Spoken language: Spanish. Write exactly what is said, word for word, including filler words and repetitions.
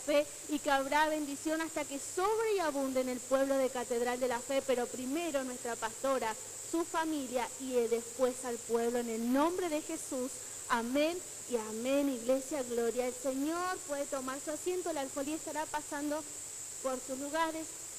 fe y que habrá bendición hasta que sobre y abunde en el pueblo de Catedral de la Fe, pero primero nuestra pastora, su familia y después al pueblo, en el nombre de Jesús. Amén y amén, iglesia, gloria al Señor. Puede tomar su asiento, la alfolía estará pasando por sus lugares.